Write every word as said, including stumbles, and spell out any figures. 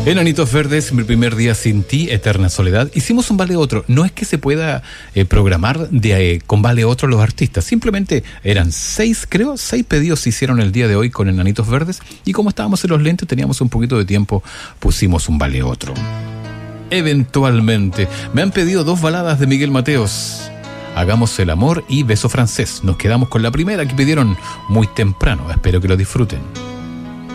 Enanitos Verdes, Mi primer día sin ti, Eterna soledad. Hicimos un vale otro. No es que se pueda eh, programar de, eh, con vale otro los artistas. Simplemente eran seis, creo, seis pedidos se hicieron el día de hoy con Enanitos Verdes. Y como estábamos en los lentes, teníamos un poquito de tiempo, pusimos un vale otro. Eventualmente, me han pedido dos baladas de Miguel Mateos. Hagamos el amor y Beso francés. Nos quedamos con la primera que pidieron muy temprano. Espero que lo disfruten.